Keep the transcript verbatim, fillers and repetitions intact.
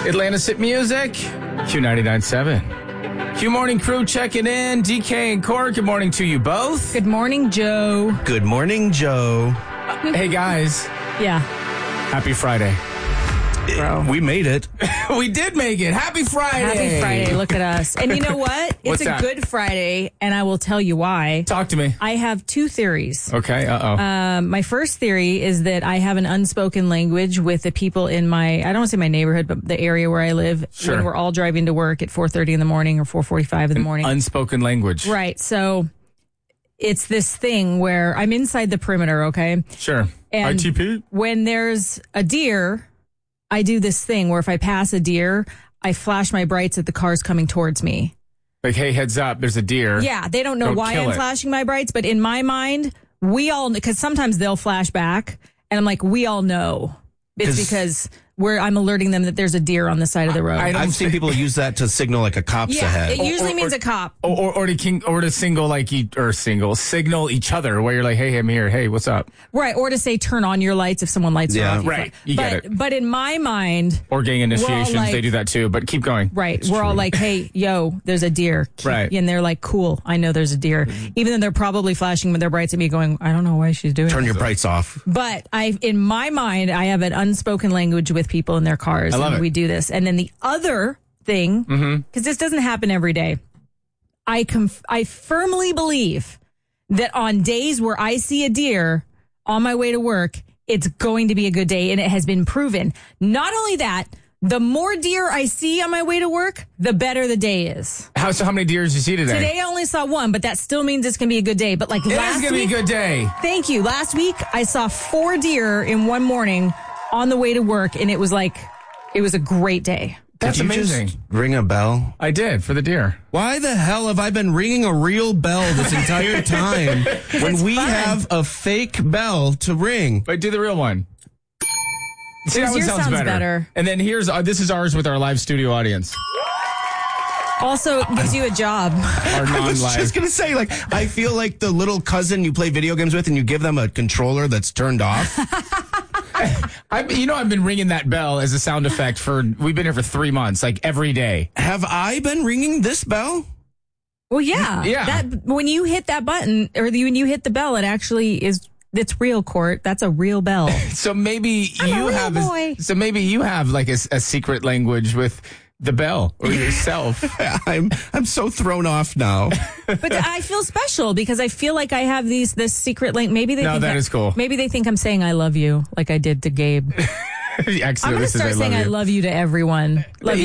Atlantis Hit Music, Q ninety-nine point seven. Q Morning Crew checking in. D K and Court, good morning to you both. Good morning, Joe. Good morning, Joe. Uh, hey, guys. Yeah. Happy Friday. Bro. We made it. We did make it. Happy Friday. Happy Friday. Look at us. And you know what? It's What's a that? good Friday, and I will tell you why. Talk to me. I have two theories. Okay, uh-oh. Um, my first theory is that I have an unspoken language with the people in my, I don't want to say my neighborhood, but the area where I live. Sure. When we're all driving to work at four thirty in the morning or four forty-five in the morning. Unspoken language. Right. So it's this thing where I'm inside the perimeter, okay? Sure. And I T P? when there's a deer, I do this thing where if I pass a deer, I flash my brights at the cars coming towards me. Like, hey, heads up, there's a deer. Yeah, they don't know Don't why kill I'm it. flashing my brights, but in my mind, we all, because sometimes they'll flash back, and I'm like, we all know. It's because we're, I'm alerting them that there's a deer on the side of the road. I don't I've seen people use that to signal like a cop's yeah, ahead. it usually Or- or- means or- a cop. Or, or, or to king, or to single like e- or single signal each other where you're like, hey, I'm here. Hey, what's up? Right, or to say turn on your lights if someone lights Yeah. are off. Right, you but, get it. But in my mind, Or gang initiations, like- they do that too. But keep going. right, we're all like, hey, yo, there's a deer. Right. And they're like, cool, I know there's a deer. Even though they're probably flashing with their brights at me going, I don't know why she's doing Turn this. your brights off. But I, in my mind, I have an unspoken language with people in their cars. I love and it. we do this. And then the other thing, because Mm-hmm. this doesn't happen every day, I conf- I firmly believe that on days where I see a deer on my way to work, it's going to be a good day, and it has been proven. Not only that, the more deer I see on my way to work, the better the day is. How so? How many deers did you see today? Today I only saw one, but that still means it's going to be a good day. But like it last is gonna week, be a good day. thank you. Last week, I saw four deer in one morning on the way to work, and it was like, it was a great day. That's Did you amazing. just ring a bell? I did for the deer. Why the hell have I been ringing a real bell this entire time when it's we fun. have a fake bell to ring? Wait, do the real one. See, that one Yours sounds, sounds better. better. And then here's uh, this is ours with our live studio audience. Also, it gives you a job. Our I was non-live. just going to say, like, I feel like the little cousin you play video games with and you give them a controller that's turned off. I, you know, I've been ringing that bell as a sound effect for. We've been here for three months, like every day. Have I been ringing this bell? Well, yeah. Yeah. That, when you hit that button, or the, when you hit the bell, it actually is, it's real, Court. That's a real bell. So maybe I'm a you real have. boy. A, so maybe you have like a, a secret language with the bell or yourself. I'm I'm so thrown off now. But I feel special because I feel like I have these, this secret link. Maybe they No, think that I- is cool. Maybe they think I'm saying I love you like I did to Gabe. He I'm accidentally going to says, start I saying love I you. love you to everyone. Love